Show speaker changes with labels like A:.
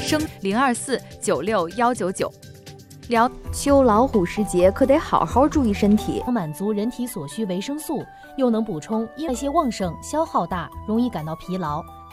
A: 生024961999。
B: 秋老虎时节可得好好注意身体，
C: 能满足人体所需维生素，又能补充，因为代谢旺盛、消耗大，容易感到疲劳。